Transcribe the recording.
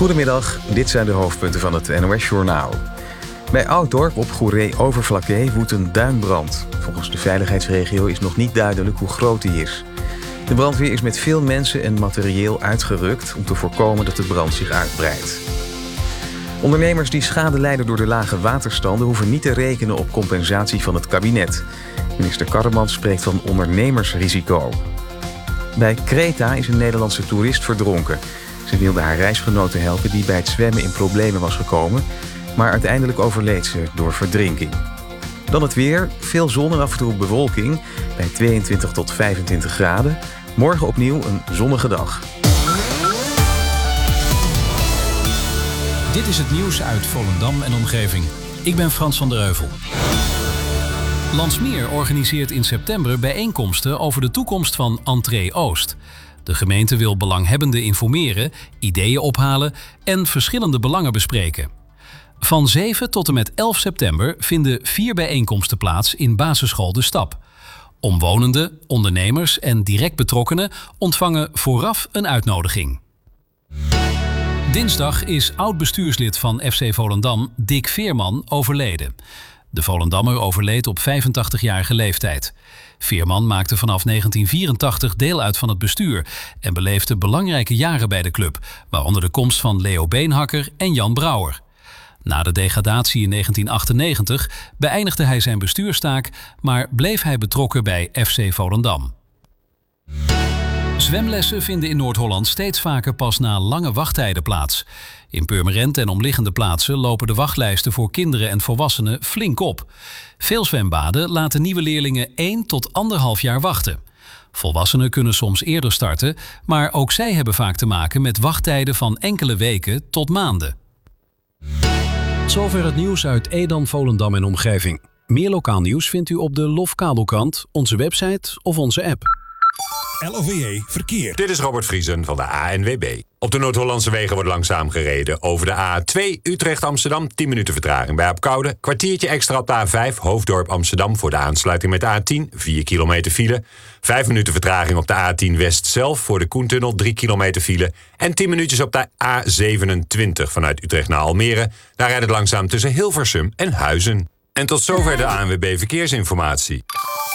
Goedemiddag, dit zijn de hoofdpunten van het NOS-journaal. Bij Ouddorp op Goeree-Overflakkee woedt een duinbrand. Volgens de veiligheidsregio is nog niet duidelijk hoe groot die is. De brandweer is met veel mensen en materieel uitgerukt om te voorkomen dat de brand zich uitbreidt. Ondernemers die schade lijden door de lage waterstanden hoeven niet te rekenen op compensatie van het kabinet. Minister Karremans spreekt van ondernemersrisico. Bij Kreta is een Nederlandse toerist verdronken. Ze wilde haar reisgenote helpen die bij het zwemmen in problemen was gekomen, maar uiteindelijk overleed ze door verdrinking. Dan het weer, veel zon en af en toe bewolking, bij 22 tot 25 graden. Morgen opnieuw een zonnige dag. Dit is het nieuws uit Volendam en omgeving. Ik ben Frans van der Heuvel. Landsmeer organiseert in september bijeenkomsten over de toekomst van Entree Oost. De gemeente wil belanghebbenden informeren, ideeën ophalen en verschillende belangen bespreken. Van 7 tot en met 11 september vinden 4 bijeenkomsten plaats in basisschool De Stap. Omwonenden, ondernemers en direct betrokkenen ontvangen vooraf een uitnodiging. Dinsdag is oud-bestuurslid van FC Volendam, Dick Veerman, overleden. De Volendammer overleed op 85-jarige leeftijd. Veerman maakte vanaf 1984 deel uit van het bestuur en beleefde belangrijke jaren bij de club, waaronder de komst van Leo Beenhakker en Jan Brouwer. Na de degradatie in 1998 beëindigde hij zijn bestuurstaak, maar bleef hij betrokken bij FC Volendam. Zwemlessen vinden in Noord-Holland steeds vaker pas na lange wachttijden plaats. In Purmerend en omliggende plaatsen lopen de wachtlijsten voor kinderen en volwassenen flink op. Veel zwembaden laten nieuwe leerlingen 1 tot 1,5 jaar wachten. Volwassenen kunnen soms eerder starten, maar ook zij hebben vaak te maken met wachttijden van enkele weken tot maanden. Zover het nieuws uit Edam, Volendam en omgeving. Meer lokaal nieuws vindt u op de LOF-kabelkrant, onze website of onze app. LOVE Verkeer. Dit is Robert Vriesen van de ANWB. Op de Noord-Hollandse wegen wordt langzaam gereden. Over de A2 Utrecht-Amsterdam 10 minuten vertraging bij Apkoude. Kwartiertje extra op de A5 Hoofddorp Amsterdam voor de aansluiting met de A10. 4 kilometer file. 5 minuten vertraging op de A10 West zelf voor de Koentunnel 3 kilometer file. En 10 minuutjes op de A27 vanuit Utrecht naar Almere. Daar rijdt het langzaam tussen Hilversum en Huizen. En tot zover de ANWB Verkeersinformatie.